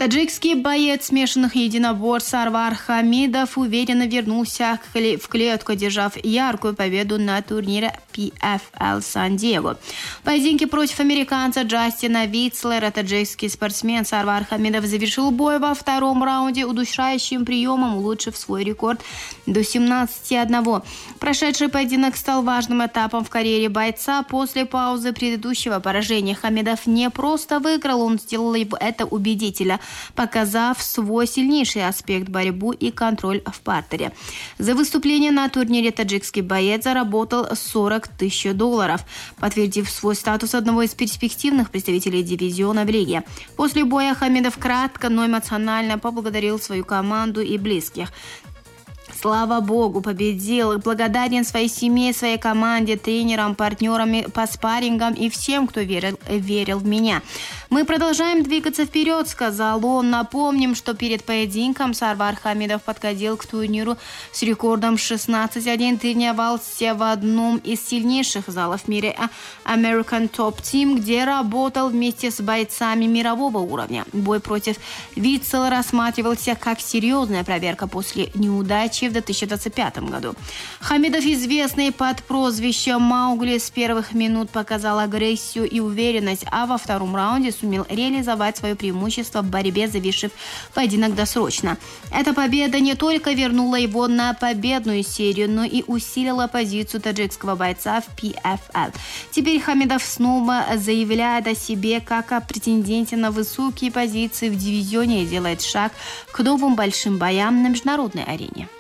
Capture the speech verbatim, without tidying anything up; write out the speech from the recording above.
Таджикский боец смешанных единоборств Сарвар Хамидов уверенно вернулся в клетку, одержав яркую победу на турнире пи эф эл Сан-Диего. В поединке против американца Джастина Вицлера таджикский спортсмен Сарвар Хамидов завершил бой во втором раунде удушающим приемом, улучшив свой рекорд до семнадцати одного. Прошедший поединок стал важным этапом в карьере бойца. После паузы предыдущего поражения Хамидов не просто выиграл, он сделал это убедительно, показав свой сильнейший аспект борьбу и контроль в партере. За выступление на турнире таджикский боец заработал сорок тысяч долларов, подтвердив свой статус одного из перспективных представителей дивизиона в лиге. После боя Хамидов кратко, но эмоционально поблагодарил свою команду и близких. Слава Богу, победил. Благодарен своей семье, своей команде, тренерам, партнерам по спаррингам и всем, кто верил, верил в меня. Мы продолжаем двигаться вперед, сказал он. Напомним, что перед поединком Сарвар Хамидов подходил к турниру с рекордом шестнадцать один, тренировался в одном из сильнейших залов в мире American Top Team, где работал вместе с бойцами мирового уровня. Бой против Вицела рассматривался как серьезная проверка после неудачи в две тысячи двадцать пятом году. Хамидов, известный под прозвищем Маугли, с первых минут показал агрессию и уверенность, а во втором раунде сумел реализовать свое преимущество в борьбе, завершив поединок досрочно. Эта победа не только вернула его на победную серию, но и усилила позицию таджикского бойца в пи эф эл. Теперь Хамидов снова заявляет о себе как о претенденте на высокие позиции в дивизионе и делает шаг к новым большим боям на международной арене.